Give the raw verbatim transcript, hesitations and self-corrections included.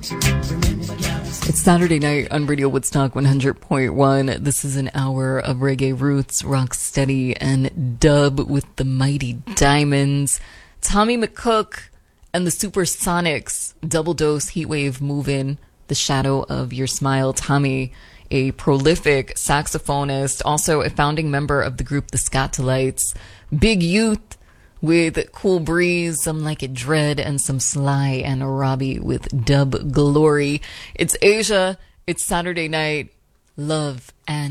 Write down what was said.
It's Saturday night on Radio Woodstock one hundred point one. This is an hour of reggae roots, rock steady, and dub with the Mighty Diamonds. Tommy McCook and the Supersonics, double dose heatwave moving, the shadow of your smile. Tommy, a prolific saxophonist, also a founding member of the group The Scatolites. Big youth with Cool Breeze, some Like It Dread, and some Sly and Robbie with Dub Glory. It's Asia. It's Saturday night. Love and